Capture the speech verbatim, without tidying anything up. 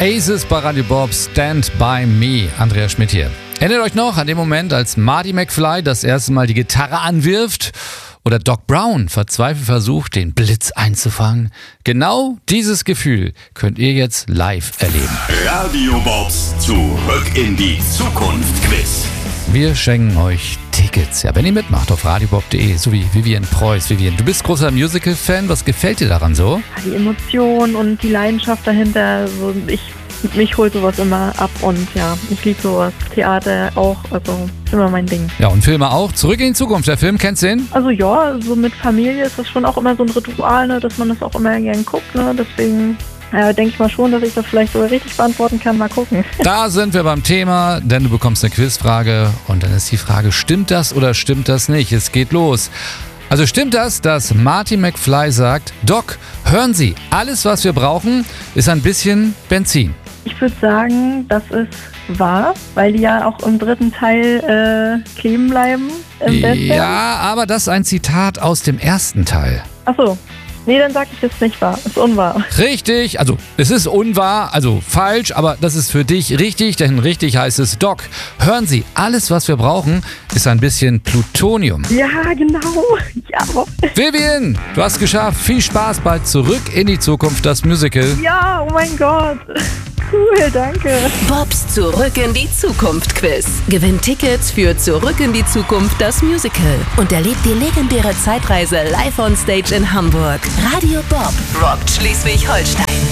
Oasis bei Radio Bob, Stand By Me. Andreas Schmidt hier. Erinnert euch noch an den Moment, als Marty McFly das erste Mal die Gitarre anwirft? Oder Doc Brown verzweifelt versucht, den Blitz einzufangen? Genau dieses Gefühl könnt ihr jetzt live erleben. Radio Bobs Zurück in die Zukunft Quiz. Wir schenken euch Tickets. Ja, wenn ihr mitmacht auf radiobob punkt de, so wie Vivian Preuß. Vivian, du bist großer Musical-Fan. Was gefällt dir daran so? Die Emotion und die Leidenschaft dahinter. So, ich, mich holt sowas immer ab und ja, ich liebe sowas. Theater auch, also ist immer mein Ding. Ja, und Filme auch. Zurück in die Zukunft, der Film, kennst du den? Also ja, so mit Familie ist das schon auch immer so ein Ritual, ne, dass man das auch immer gern guckt. Ne, deswegen ja, denke ich mal schon, dass ich das vielleicht sogar richtig beantworten kann. Mal gucken. Da sind wir beim Thema, denn du bekommst eine Quizfrage und dann ist die Frage, stimmt das oder stimmt das nicht? Es geht los. Also stimmt das, dass Marty McFly sagt, Doc, hören Sie, alles was wir brauchen, ist ein bisschen Benzin. Ich würde sagen, das ist wahr, weil die ja auch im dritten Teil äh, kleben bleiben. Im Western. Ja, aber das ist ein Zitat aus dem ersten Teil. Achso. Nee, dann sag ich, das ist nicht wahr. Das ist unwahr. Richtig, also es ist unwahr, also falsch, aber das ist für dich richtig, denn richtig heißt es, Doc, hören Sie, alles was wir brauchen, ist ein bisschen Plutonium. Ja, genau. Ja. Vivian, du hast geschafft. Viel Spaß bei Zurück in die Zukunft, das Musical. Ja, oh mein Gott. Cool, danke. Bobs Zurück in die Zukunft Quiz. Gewinnt Tickets für Zurück in die Zukunft, das Musical. Und erlebt die legendäre Zeitreise live on stage in Hamburg. Radio Bob rockt Schleswig-Holstein.